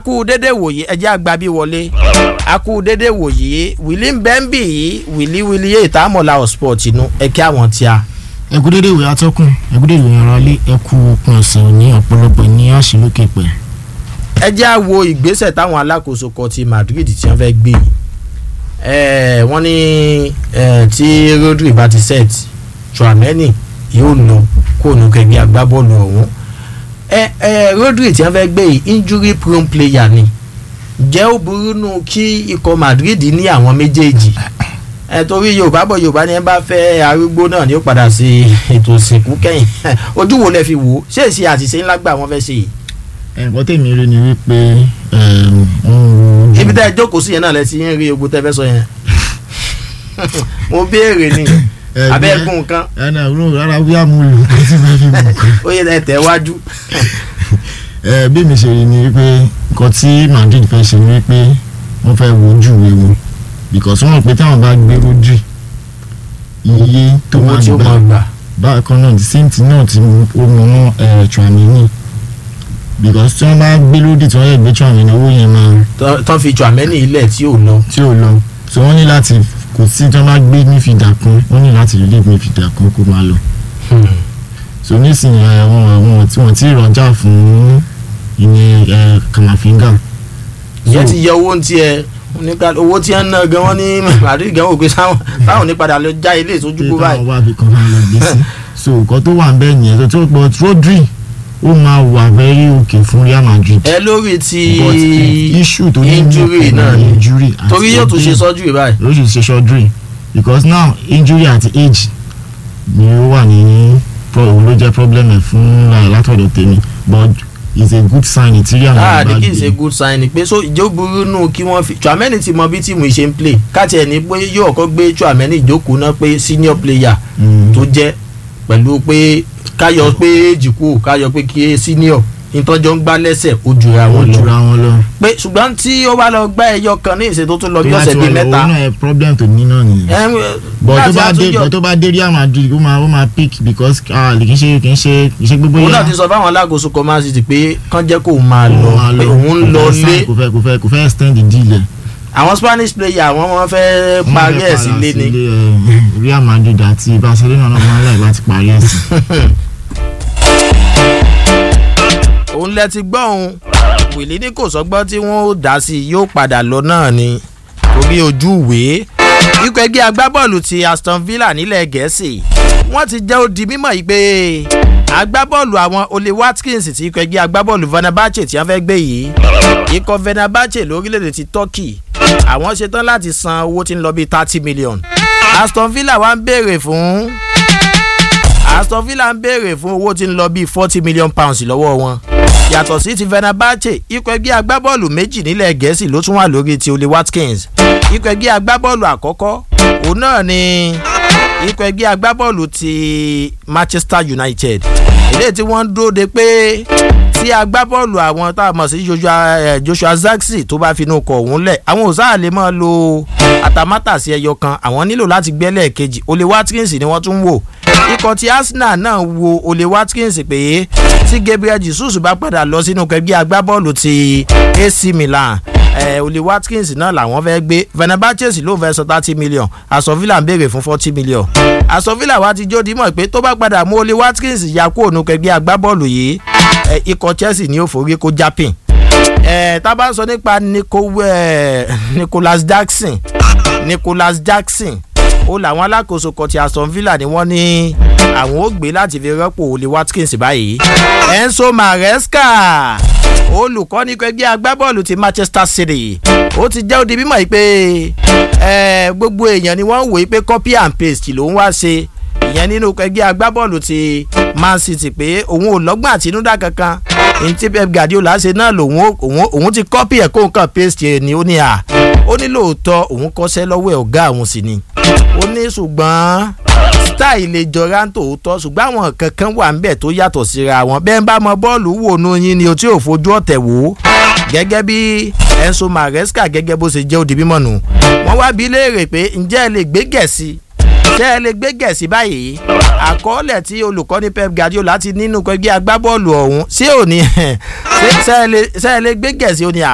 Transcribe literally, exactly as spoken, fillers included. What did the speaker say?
akú dédé wòye ẹjẹ́ àgbà bí wọlé akú dédé wòye wìlí ń bẹ́ ń bì yìí wìlí wìlí yé ìtààmọ̀lá ọ̀spọ̀t inú ẹ̀kẹ́ àwọn tí a. ẹkú dédé ìwé atọ́kùn ẹkú dédé ìwé ara lé ẹkú òpin ọ̀sẹ̀ òní ọ̀pọ̀lọpọ̀ ní àṣìlókè pẹ̀. ẹ jẹ́ á wo ìgbésẹ̀ táwọn alákòóso kan ti Madrid tí wọ́n fẹ́ gbé yìí wọ́n ní tí Rodri bá ti set Tchouaméni yóò lọ kó nu kẹgbẹ́ agbábọ́ọ̀lù ọ̀hún Rodri tí wọ́n fẹ́ gbé yìí injury prone player ni jẹ́ ó burú nù kí ikọ̀ Madrid ní àwọn méjèèjì ẹ torí yorùbá bọ̀ yorùbá ni ẹ bá fẹ́ arúgbó náà ni ó padà sí ètò ìsìnkú kẹ́yìn ojú wo lẹ fi wò ó ṣé èsì àṣìṣe ńlá gbà wọ́n fẹ́ ṣe yìí. ẹ̀kọ́ tèmi rí ni wípé ibi tẹ́ ẹ jókòó sí yẹn náà lẹ ti ń rí ogun tẹ́ fẹ́ sọ yẹn mo béèrè ni abẹ́ẹ̀gùn kan. ẹnì àwòrán rárá bí àmúlò kò tí ma fi mọ̀ kan. ó yẹ ẹ tẹ̀ wájú. bí mi ṣe rí ni wípé nǹkan tí Madrid fẹ́ ṣe ni wípé wọ́n fẹ́ wojú ìwé wọn because wọ́n mọ̀ pé táwọn bá gbé Rodri iye tó máa gbà bákan náà same thing náà tí ó mú ná Tchouaméni because tí wọ́n bá gbé Rodri tí wọ́n yẹ gbé Tchouaméni owó yẹn máa. tán fi Tchouaméni ilẹ̀ tí ò lọ. tí ò lọ so wọ́n ní láti kò sí tí wọ́n bá gbé nífìdá kan wọ́n ní láti lè nífìdá kan kó máa lọ. so nísìnyí àwọn tí wọ́n ti rọjà fún ìyẹn Kamavinga. ìyẹn ti yẹ owó ń tiẹ̀ nípa owó tí ń ná gan wọn ní Madrid gan wò pé sáwọn táwọn ní padà lọ já ilé ìsojúgbó báyìí. táwọn wá bí kan máa lọ gbé sí so nǹkan tó wà ń bẹ́ẹ̀ nìyẹn tó pọ̀ Rodri ó máa wà very okay fún Real Madrid. ẹ lórí ti issue tó ní injury náà ni injury torí yóò tún ṣe surgery báyìí. yóò tún ṣe surgery because now injury àti age ni ó wà ní ló jẹ́ problem ẹ̀ fún látọ̀dọ̀ tèmi but is a good sign tí Real Madrid bá gbé. ah is a good sign pé so ìjọ burú nù kí wọ́n fi Tchouaméni ti mọ bí tíìmù ìṣe ń play káàtì ẹ̀ ní pé yóò kọ́ gbé Tchouaméni ìjókòó náà pé senior player tó jẹ́ pẹ̀lú pé káyọ̀ pé èjì kú káyọ̀ pé kí senior ìtọ́jọ́ ń gbá lẹ́sẹ̀ ó jura wọn lọ pé ṣùgbọ́n tí ó bá lọ gbá ẹyọ kan ní ìṣètò tó lọ bí ọ̀sẹ̀ bíi mẹ́ta. òun náà problem tó ní náà nìyẹn but tó bá dé but tó bá dé Real Madrid ó máa ó máa pick because kì í ṣe kì í ṣe kì í ṣe gbogbo yẹn. òun náà ti sọ fáwọn alákòóso kan máa ti pé kán jẹ́ kó máa lọ pé òun ń lọ lé kò fẹ́ kò fẹ́ kò fẹ́ extend the deal. àwọn Spanish player àwọn wọn fẹ́ parí ẹ̀ sí lé ní. Real Madrid àti Barcelona náà máa ń láì láti parí ẹ̀ sí. òun lẹ ti gbọ́ òun wìlí ní kò sọ́gbọ́n tí wọ́n ó dá sí i yóò padà lọ náà ni orí ojú ìwé ikọ̀ ẹgbẹ́ agbábọ́ọ̀lù ti Aston Villa nílẹ̀ Gẹ̀ẹ́sì wọ́n ti jẹ́ ó di mímọ̀ yìí pé agbábọ́ọ̀lù àwọn Ole Watkins ti ikọ̀ ẹgbẹ́ agbábọ́ọ̀lù Fenerbahce tí wọ́n fẹ́ gbé yìí ikọ̀ Fenerbahce lórílẹ̀‐èdè ti Turkey àwọn ṣetán láti san owó tí ń lọ bíi thirty million Aston Villa wá ń béèrè fún Aston Villa ń béèrè fún owó tí ń lọ bíi forty million pounds lọ́wọ́ wọn yàtọ̀ sí ti Fenerbahce ikọ̀ ẹgbẹ́ agbábọ́ọ̀lù méjì nílẹ̀ Gẹ̀ẹ́sì ló tún wà lórí ti Ole Watkins ikọ̀ ẹgbẹ́ agbábọ́ọ̀lù àkọ́kọ́ òun náà ni ikọ̀ ẹgbẹ́ agbábọ́ọ̀lù ti Manchester United ilé tí wọ́n ń dúró de pé tí agbábọ́ọ̀lù àwọn tá a mọ̀ sí Joshua, Joshua Zirkzee tó bá finú kọ̀ òun lẹ̀ àwọn òsáà lè máa lo àtàmátàsí ẹyọ kan àwọn nílò láti gbẹ́lẹ̀ kejì Ole Watkins ni wọ́n tún wò ikọ̀ ti Arsenal náà wo Ole Watkins pé tí Gabriel Jesus bá padà lọ sínú ẹgbẹ́ agbábọ́ọ̀lù ti A C Milan eh, Ole Watkins náà làwọn fẹ́ gbé Fenerbahce ló fẹ́ sọ thirty million Aston Villa ń béèrè fún forty million Aston Villa wa ti jó dimọ̀ pé tó bá padà mú Ole Watkins ya kó ònú ẹgbẹ́ agbábọ́ọ̀lù yìí eh, ikọ̀ Chelsea ní ó forí kó jápìn eh, tá a bá ń sọ nípa Nico, eh, Nicholas Jackson Nicholas Jackson ó làwọn alákòóso kan ti Aston Villa ni wọ́n ní àwọn ó gbé láti fi rọ́pò Ole Watkins báyìí. Enzo Maresca olùkọ́ni ẹgbẹ́ agbábọ́ọ̀lù ti Manchester City ó ti jẹ́ ó di mímọ̀ yìí pé gbogbo èèyàn ni wọ́n wòye pé copy and paste ló ń wá ṣe ìyẹn nínú ẹgbẹ́ agbábọ́ọ̀lù ti Man City pé òun ò lọ́gbọ́n àtinúdá kankan ní tí Pep Guardiola ṣe náà lòun òun ti copy ẹ̀ kó nǹkan paste ni ó ní à ó ní lóòótọ́ òun kọ́ṣẹ́ lọ́wọ́ ẹ̀ ọ̀gá òun sì ni ó ní ṣùgbọ́n style lè jọra ń tòótọ́ ṣùgbọ́n àwọn kankan wà ń bẹ̀ tó yàtọ̀ síra wọn bẹ́ẹ̀ bá mọ bọ́ọ̀lù wò nù yín ni o tí ò fojú ọ̀tẹ̀ wò gẹ́gẹ́ bí Enzo Maresca gẹ́gẹ́ bó ṣe jẹ́ òdì bímọ nù wọ́n wá bí léèrè pé ǹjẹ́ ẹ lè gbé Gẹ̀ẹ́sì ṣé ẹ lè gbé Gẹ̀ẹ́sì báyìí àkọọ́lẹ̀ tí olùkọ́ni Pep Guardiola ti nínú ẹgbẹ́ agbábọ́ọ̀lù ọ̀hún ṣé ò ní ṣé ẹ lè gbé Gẹ̀ẹ́sì ó ní à